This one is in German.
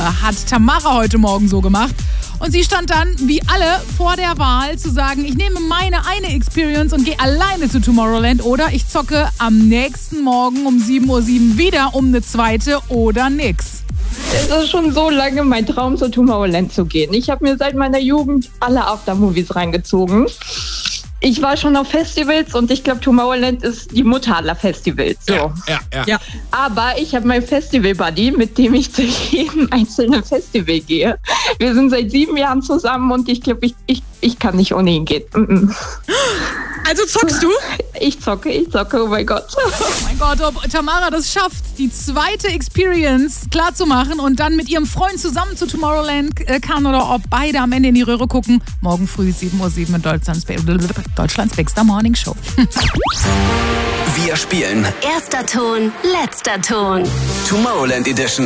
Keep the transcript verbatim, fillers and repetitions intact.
hat Tamara heute Morgen so gemacht. Und sie stand dann, wie alle, vor der Wahl zu sagen, ich nehme meine eine Experience und gehe alleine zu Tomorrowland oder ich zocke am nächsten Morgen um sieben Uhr sieben wieder um eine zweite oder nix. Es ist schon so lange mein Traum, zu Tomorrowland zu gehen. Ich habe mir seit meiner Jugend alle Aftermovies reingezogen. Ich war schon auf Festivals und ich glaube, Tomorrowland ist die Mutter aller Festivals. So. Ja, ja, ja. Ja. Aber ich habe meinen Festival-Buddy, mit dem ich zu jedem einzelnen Festival gehe. Wir sind seit sieben Jahren zusammen und ich glaube, ich, ich, ich kann nicht ohne ihn gehen. Mm-mm. Also zockst du? Ich zocke, ich zocke, oh mein Gott. Oh mein Gott, ob Tamara das schafft, die zweite Experience klar zu machen und dann mit ihrem Freund zusammen zu Tomorrowland äh, kann oder ob beide am Ende in die Röhre gucken. Morgen früh sieben Uhr sieben in Deutschlands, Deutschlands Big Morning Show. Wir spielen Erster Ton, letzter Ton. Tomorrowland Edition.